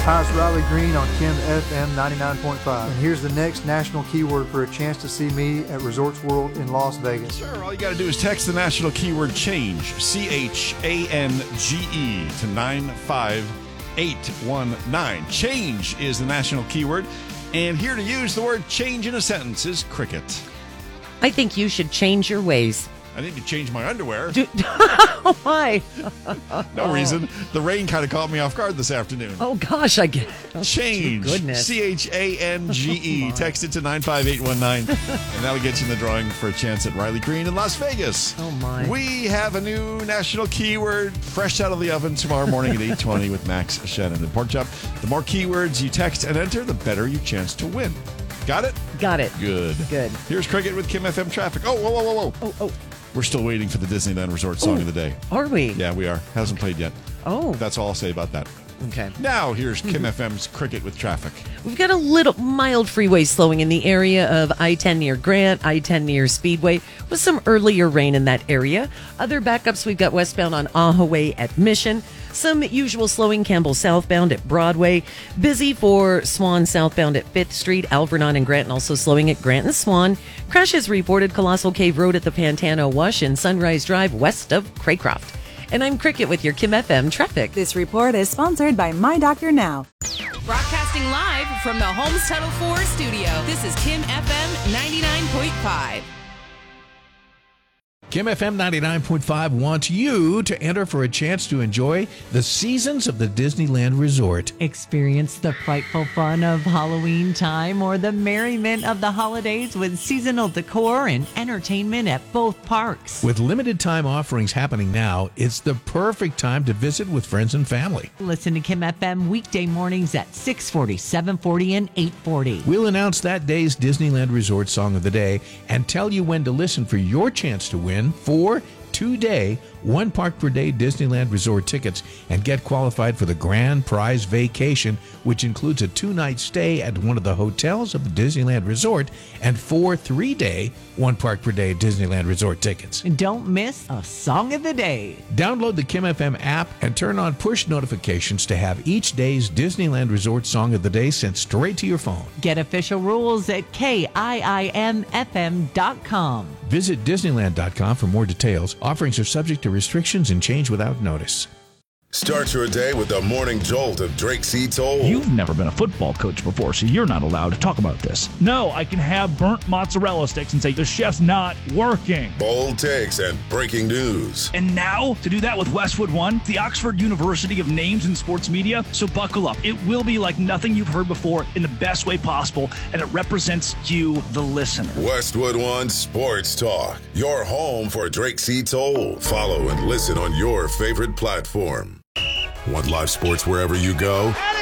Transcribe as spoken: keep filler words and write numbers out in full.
Hi, it's Riley Green on Kim F M ninety-nine point five. And here's the next national keyword for a chance to see me at Resorts World in Las Vegas. Sure, all you got to do is text the national keyword CHANGE, C H A N G E, to nine five eight one nine. Change is the national keyword. And here to use the word change in a sentence is Cricket. I think you should change your ways. I need to change my underwear. Do- Why? No reason. The rain kind of caught me off guard this afternoon. Oh, gosh, I get oh, Change. Goodness. C H A N G E. Text it to nine five eight one nine. And that'll get you in the drawing for a chance at Riley Green in Las Vegas. Oh, my. We have a new national keyword fresh out of the oven tomorrow morning at eight twenty with Max Shannon and Pork Chop. The more keywords you text and enter, the better your chance to win. Got it? Got it. Good. Good. Here's Cricket with Kim F M traffic. Oh, whoa, whoa, whoa, whoa. Oh, oh. We're still waiting for the Disneyland Resort song Ooh, of the day. Are we? Yeah, we are. Hasn't played yet. Oh. That's all I'll say about that. Okay. Now, here's Kim F M's Cricket with traffic. We've got a little mild freeway slowing in the area of I ten near Grant, I ten near Speedway, with some earlier rain in that area. Other backups, we've got westbound on Ahaway at Mission. Some usual slowing Campbell southbound at Broadway. Busy for Swan southbound at fifth Street, Alvernon and Grant, and also slowing at Grant and Swan. Crashes reported Colossal Cave Road at the Pantano Wash and Sunrise Drive west of Craycroft. And I'm Cricket with your Kim F M traffic. This report is sponsored by My Doctor Now. Broadcasting live from the Holmes Tuttle four studio, this is Kim F M ninety-nine point five. Kim F M ninety-nine point five wants you to enter for a chance to enjoy the seasons of the Disneyland Resort. Experience the frightful fun of Halloween time or the merriment of the holidays with seasonal decor and entertainment at both parks. With limited time offerings happening now, it's the perfect time to visit with friends and family. Listen to Kim F M weekday mornings at six forty, seven forty, and eight forty. We'll announce that day's Disneyland Resort Song of the Day and tell you when to listen for your chance to win four two-day, one park per day Disneyland Resort tickets and get qualified for the grand prize vacation, which includes a two-night stay at one of the hotels of the Disneyland Resort and four three-day, one park per day Disneyland Resort tickets. And don't miss a Song of the Day. Download the Kim F M app and turn on push notifications to have each day's Disneyland Resort Song of the Day sent straight to your phone. Get official rules at K I I M F M dot com. Visit Disneyland dot com for more details. Offerings are subject to restrictions and change without notice. Start your day with the morning jolt of Drake C. Toll. You've never been a football coach before, so you're not allowed to talk about this. No, I can have burnt mozzarella sticks and say the chef's not working. Bold takes and breaking news. And now, to do that with Westwood One, the Oxford University of Names in Sports Media. So buckle up. It will be like nothing you've heard before in the best way possible, and it represents you, the listener. Westwood One Sports Talk, your home for Drake C. Toll. Follow and listen on your favorite platform. Want live sports wherever you go?